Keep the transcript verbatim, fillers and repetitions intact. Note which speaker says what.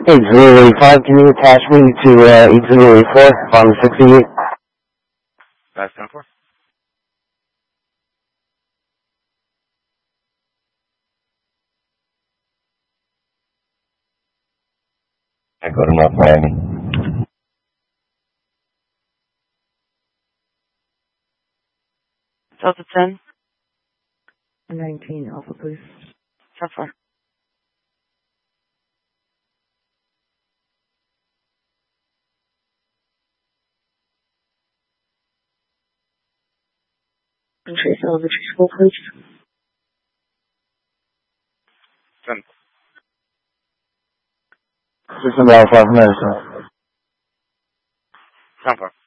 Speaker 1: Auxiliary five, can you attach me to uh, Auxiliary four on sixty-eight?
Speaker 2: That's ten four.
Speaker 3: I go to North Miami.
Speaker 4: Delta ten.
Speaker 5: nineteen, Alpha, please.
Speaker 4: ten four. Trace elementary school, please.
Speaker 2: ten.
Speaker 1: System Alpha, Medicine.
Speaker 2: ten four.